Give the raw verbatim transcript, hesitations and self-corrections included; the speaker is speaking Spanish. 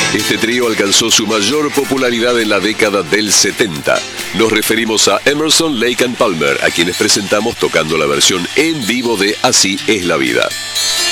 Este trío alcanzó su mayor popularidad en la década del setenta. Nos referimos a Emerson, Lake and Palmer, a quienes presentamos tocando la versión en vivo de Así es la vida.